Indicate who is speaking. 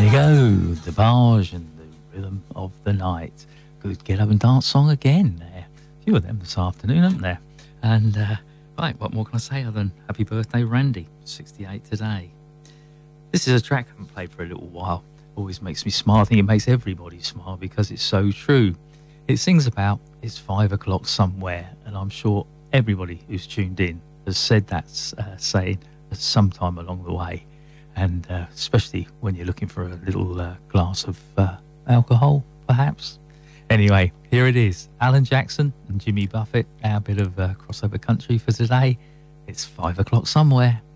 Speaker 1: go, the barge and the rhythm of the night. Good get up and dance song again there. A few of them this afternoon, aren't there? And right, what more can I say other than happy birthday, Randy, 68 today. This is a track I haven't played for a little while. Always makes me smile. I think it makes everybody smile because it's so true. It sings about it's 5 o'clock somewhere, and I'm sure everybody who's tuned in has said that saying sometime along the way. And especially when you're looking for a little glass of alcohol, perhaps. Anyway, here it is. Alan Jackson and Jimmy Buffett, our bit of crossover country for today. It's 5 o'clock somewhere.